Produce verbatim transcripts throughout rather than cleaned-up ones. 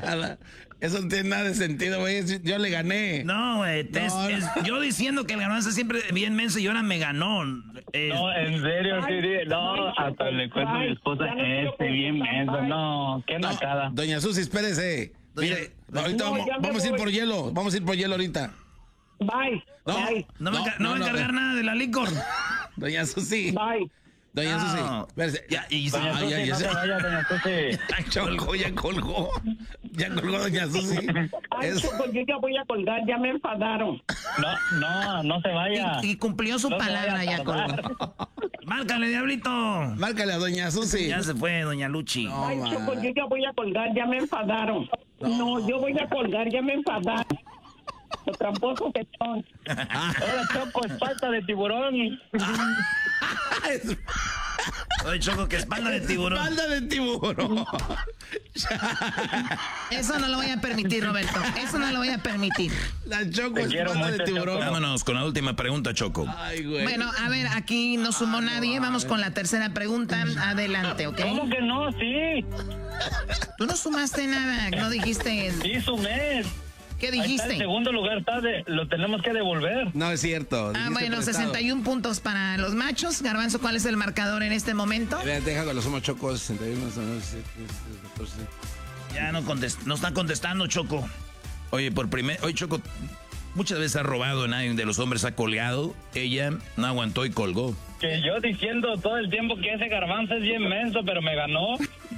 nada. Eso no tiene nada de sentido, güey. Yo le gané. No, güey. No, no. Yo diciendo que el garbanzo siempre bien menso y ahora me ganó. Es... No, en serio, sí. No, hasta le cuento a mi esposa, este bien menso. No, qué nacada. No, doña Susi, espérese. Doña... Mire, ahorita no, vamos, vamos a ir por hielo. Vamos a ir por hielo ahorita. Bye. No, Bye. No, no, no, me, no, no me no, encargar no. nada de la licor. Doña Susi. Bye. Doña No. Susi. Espérese. Ya, y Doña Ah, Susi, ya, ya no sé. se vaya, doña Susi. Ya colgó, ya colgó. Ya colgó, doña Susi. Ay, Es- Choco, yo ya voy a colgar, ya me enfadaron. No, no, no se vaya. Y, y cumplió su No se palabra, vaya a ya tardar. colgó. Márcale, diablito. Márcale a doña Susi. Ya se fue, doña Luchi. No, Ay, man. Choco, yo ya voy a colgar, ya me enfadaron. No, yo voy a colgar, ya me enfadaron. Los tramposos que son. Ahora, Choco, es falta de tiburón. Es- Oye, Choco, que espalda de tiburón. Espalda de tiburón. Eso no lo voy a permitir, Roberto. Eso no lo voy a permitir. La Choco, Te quiero espalda de mucho, tiburón. Choco. Vámonos con la última pregunta, Choco. Ay, güey. Bueno, a ver, aquí no sumó nadie. Vamos con la tercera pregunta. Adelante, ¿ok? ¿Cómo que no? Sí. Tú no sumaste nada. No dijiste. Sí, su mes. ¿Qué Ahí está, dijiste? el segundo lugar está de, lo tenemos que devolver. No es cierto. Ah, dijiste bueno, prestado. sesenta y uno puntos para los machos. Garbanzo, ¿cuál es el marcador en este momento? A ver, deja con los somos Chocos. sesenta y uno, sesenta y siete, catorce. Ya no, contest no están contestando, Choco. Oye, por primer... Oye, Choco, muchas veces ha robado, nadie de los hombres ha colgado. Ella no aguantó y colgó. Que yo diciendo todo el tiempo que ese garbanzo es bien menso, pero me ganó.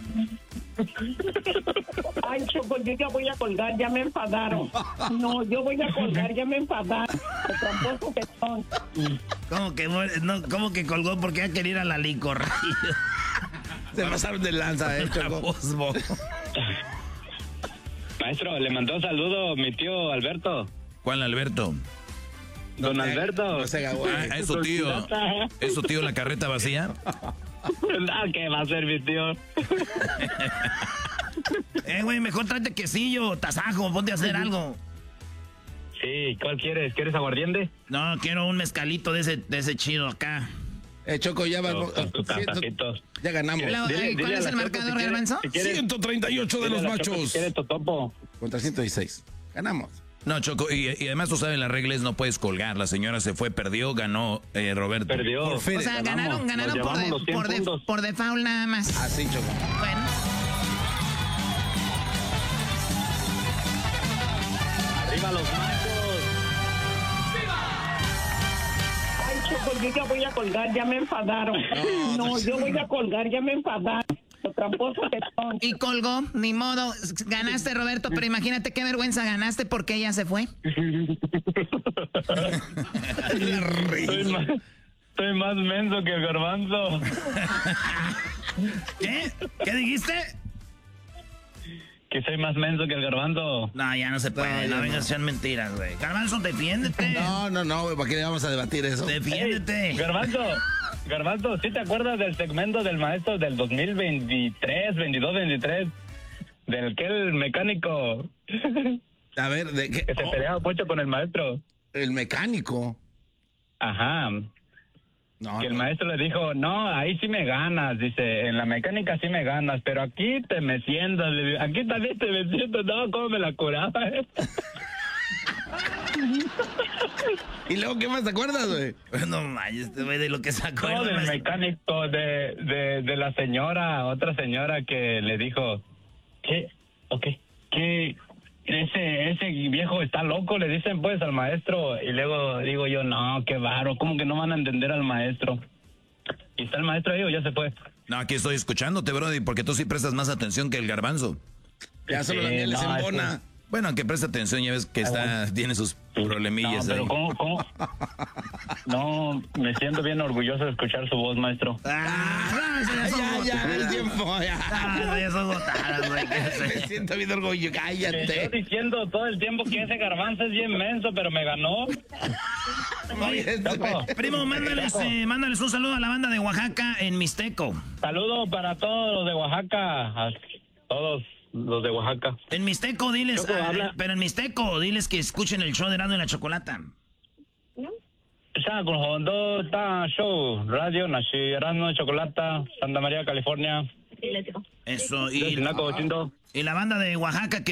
Ay, Choco, yo ya voy a colgar, ya me enfadaron. No, yo voy a colgar, ya me enfadaron. Los tramposos que son. ¿Cómo que, no, ¿Cómo que colgó? Porque ya quería ir a la licor. Se pasaron de lanza, eh, La Choco. voz, bo. Maestro, le mandó saludo mi tío Alberto. ¿Cuál, Alberto? Don No te- Alberto. no se haga, güey. Ah, ¿es su tío? ¿Es su tío la carreta vacía? Ah, ¿qué va a ser mi tío? Eh, güey, mejor tráete quesillo, tasajo, ponte a hacer algo. Sí, ¿cuál quieres? ¿Quieres aguardiente? No, quiero un mezcalito de ese, de ese chido acá. Eh, Choco, ya va. No, con tus ciento- tasajitos. ya ganamos. La- Dile- ay, ¿cuál dile a es la el Choco marcador, si quiere- Garbanzo? si quiere- ciento treinta y ocho de dile los a la Choco machos. Si quieres totopo. Contra ciento dieciséis. Ganamos. No, Choco, y, y además tú sabes, las reglas no puedes colgar. La señora se fue, perdió, ganó eh, Roberto. Perdió. Por fin. O sea, ganaron, Nos ganaron por, llevamos de- los cien por, de- puntos. por default nada más. Así, Choco. Bueno, ¡Arriba los machos! Ay, Choco, yo ya voy a colgar, ya me enfadaron. No, yo voy a colgar, ya me enfadaron. Los tramposos que son. y colgó, ni modo. Ganaste, Roberto, pero imagínate qué vergüenza ganaste porque ella se fue. Soy más, soy más menso que el garbanzo. ¿Qué? ¿Qué dijiste? Que soy más menso que el garbanzo. No, ya no se puede. No, No, ya vengas, no. sean mentiras, güey. Garbanzo, defiéndete. No, no, no, güey. ¿Para qué le vamos a debatir eso? Defiéndete. Ey, garbanzo, garbanzo, ¿sí te acuerdas del segmento del maestro del dos mil veintitrés, veintidós, veintitrés? Del que el mecánico A ver, ¿de qué? que se Oh, peleaba mucho con el maestro. el mecánico. Ajá. No, Que el no. maestro le dijo, no, ahí sí me ganas, dice, en la mecánica sí me ganas, pero aquí te me sientas, le digo, aquí también te me sientas, no, cómo me la curaba. ¿Y luego qué más te acuerdas, güey? No manches, este güey de lo que sacó. No, del mecánico, de, de, de la señora, otra señora que le dijo, ¿qué? Ok, ¿qué? Ese, ese viejo está loco, le dicen pues al maestro, y luego digo yo, no, qué varo, ¿cómo que no van a entender al maestro? ¿Y está el maestro ahí o ya se fue? No, aquí estoy escuchándote, Brody, porque tú sí prestas más atención que el garbanzo. Ya solo Sí, la miel les no, embona. Bueno, aunque presta atención, ya ves que está, tiene sus problemillas No, pero ahí. ¿cómo, cómo? No, me siento bien orgulloso de escuchar su voz, maestro. Ah, no, Ya, eso ya son ya, ya, el botadas. tiempo, ya. Ah, no, ya son botadas, güey. ¿Qué es Me eso? siento bien orgulloso. Que Cállate. yo diciendo todo el tiempo que ese garbanzo es bien menso, pero me ganó. Oye, Choco, Primo, mándales, eh, mándales un saludo a la banda de Oaxaca en Mixteco. saludo para todos los de Oaxaca, a todos los de Oaxaca. En Mixteco, diles, Choco, ah, habla. pero en Mixteco, diles que escuchen el show de Erasmo y la Chocolata. Sa con Hondo Ta Show, Radio Nashi, Erasmo, Chocolata, Santa María, California. Eso, Yo, y, Sinaco, Chindo. y la banda de Oaxaca que